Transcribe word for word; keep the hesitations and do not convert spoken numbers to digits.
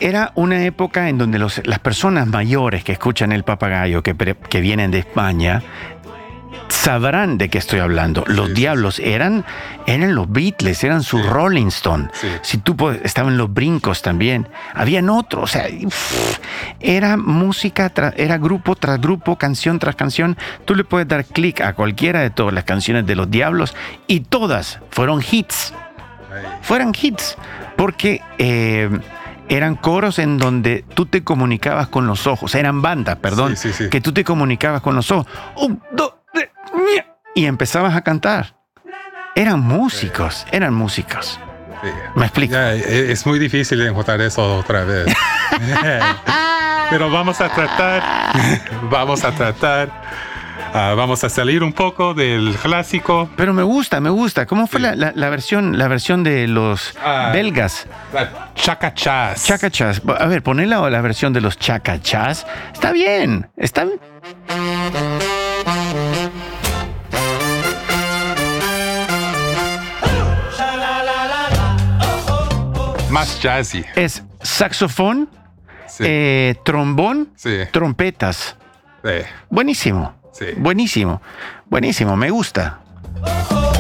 era una época en donde los, las personas mayores que escuchan El Papagayo, que, que vienen de España, sabrán de qué estoy hablando. Los sí, Diablos sí. eran eran los Beatles, eran su Sí. Rolling Stone. Sí. Si tú puedes, estaban los Brincos también. Habían otros, o sea, uff, era música, tra, era grupo tras grupo, canción tras canción. Tú le puedes dar clic a cualquiera de todas las canciones de los Diablos y todas fueron hits. Ahí. Fueron hits, porque eh, eran coros en donde tú te comunicabas con los ojos, eran bandas, perdón, Sí, sí, sí. que tú te comunicabas con los ojos. Un, dos, tres, y empezabas a cantar. Eran músicos, eran músicos. Sí. ¿Me explico? Ya, e- es muy difícil encontrar eso otra vez. Pero vamos a tratar, vamos a tratar, uh, vamos a salir un poco del clásico. Pero me gusta, me gusta. ¿Cómo fue Sí. la, la, la versión, la versión de los Ah. belgas? La chacachas. Chacachas. A ver, ponela la versión de los chacachas. Está bien, está bien. Más jazzy. Es saxofón, Sí. eh, trombón, Sí. trompetas. Sí. Buenísimo. Sí. Buenísimo. Buenísimo. Me gusta.